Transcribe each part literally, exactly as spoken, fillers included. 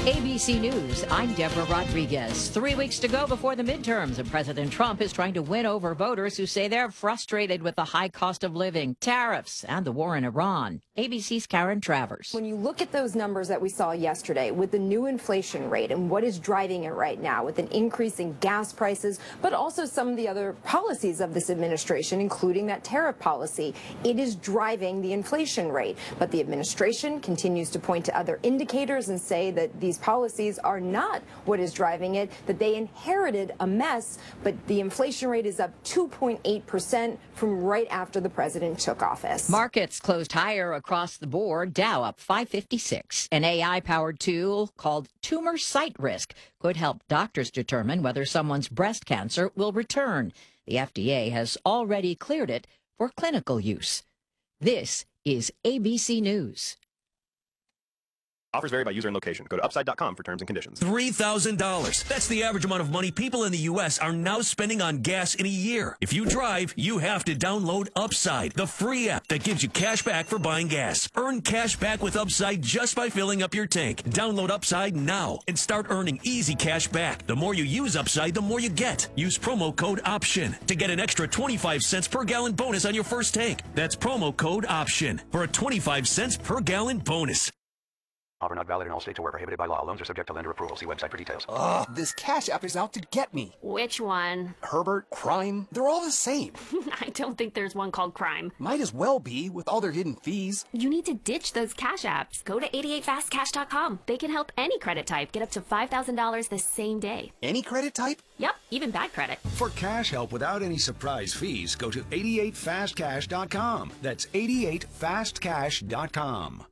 A B C News, I'm Deborah Rodriguez. Three weeks to go before the midterms, and President Trump is trying to win over voters who say they're frustrated with the high cost of living, tariffs, and the war in Iran. A B C's Karen Travers. When you look at those numbers that we saw yesterday with the new inflation rate and what is driving it right now with an increase in gas prices, but also some of the other policies of this administration, including that tariff policy, it is driving the inflation rate. But the administration continues to point to other indicators and say that these policies are not what is driving it, that they inherited a mess, but the inflation rate is up two point eight percent from right after the president took office. Markets closed higher across the board. Dow up five fifty-six. An A I-powered tool called Tumor Site Risk could help doctors determine whether someone's breast cancer will return. The F D A has already cleared it for clinical use. This is A B C News. Offers vary by user and location. Go to upside dot com for terms and conditions. three thousand dollars. That's the average amount of money people in the U S are now spending on gas in a year. If you drive, you have to download Upside, the free app that gives you cash back for buying gas. Earn cash back with Upside just by filling up your tank. Download Upside now and start earning easy cash back. The more you use Upside, the more you get. Use promo code OPTION to get an extra twenty-five cents per gallon bonus on your first tank. That's promo code OPTION for a twenty-five cents per gallon bonus. Offer not valid in all states or where prohibited by law. Loans are subject to lender approval. See website for details. Ugh, this Cash App is out to get me. Which one? Herbert, Crime, they're all the same. I don't think there's one called Crime. Might as well be, with all their hidden fees. You need to ditch those Cash Apps. Go to eighty-eight fast cash dot com. They can help any credit type get up to five thousand dollars the same day. Any credit type? Yep, even bad credit. For cash help without any surprise fees, go to eighty-eight fast cash dot com. That's eighty-eight fast cash dot com.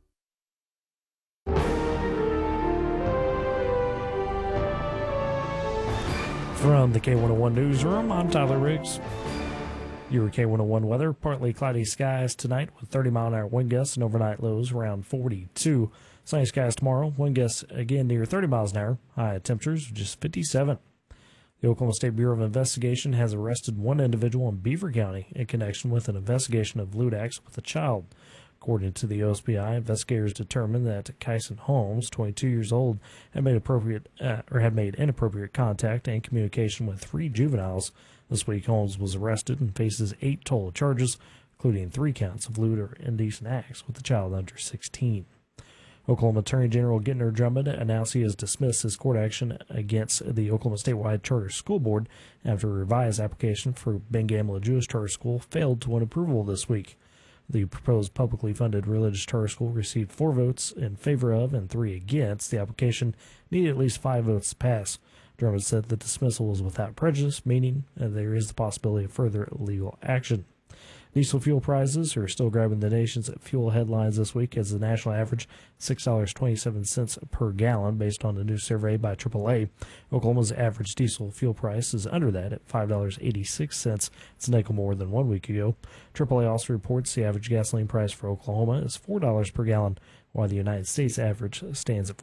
From the K one oh one Newsroom, I'm Tyler Riggs. Your K one oh one weather, partly cloudy skies tonight with thirty mile an hour wind gusts and overnight lows around forty-two. Sunny skies tomorrow, wind gusts again near thirty miles an hour, high temperatures just fifty-seven. The Oklahoma State Bureau of Investigation has arrested one individual in Beaver County in connection with an investigation of lewd acts with a child. According to the O S B I, investigators determined that Kyson Holmes, twenty-two years old, had made appropriate uh, or had made inappropriate contact and communication with three juveniles. This week, Holmes was arrested and faces eight total charges, including three counts of lewd or indecent acts with a child under sixteen. Oklahoma Attorney General Gentner Drummond announced he has dismissed his court action against the Oklahoma Statewide Charter School Board after a revised application for Ben Gamla Jewish Charter School failed to win approval this week. The proposed publicly funded religious charter school received four votes in favor of and three against. The application needed at least five votes to pass. Drummond said the dismissal was without prejudice, meaning uh, there is the possibility of further legal action. Diesel fuel prices are still grabbing the nation's fuel headlines this week as the national average six dollars and twenty-seven cents per gallon based on a new survey by triple A. Oklahoma's average diesel fuel price is under that at five dollars and eighty-six cents. It's a nickel more than one week ago. triple A also reports the average gasoline price for Oklahoma is four dollars per gallon, while the United States average stands at